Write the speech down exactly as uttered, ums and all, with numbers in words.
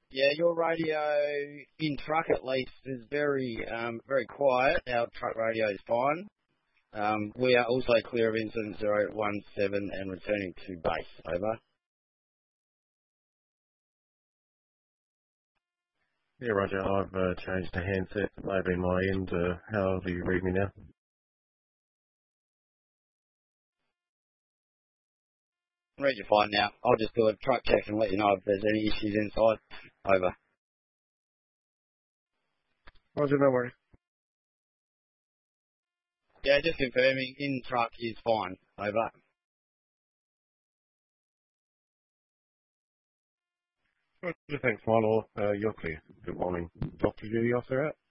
Yeah, your radio in truck at least is very, um, very quiet. Our truck radio is fine. Um, we are also clear of incident zero one seven and returning to base. Over. Yeah, Roger. I've uh, changed the handset. Maybe my end. Uh, how do you read me now? Read you fine now. I'll just do a truck check and let you know if there's any issues inside. Over. Roger, no worries. Yeah, just confirming in truck is fine. Over. Roger, thanks, Milo. Uh, you're clear. Good morning. Doctor Duty officer out.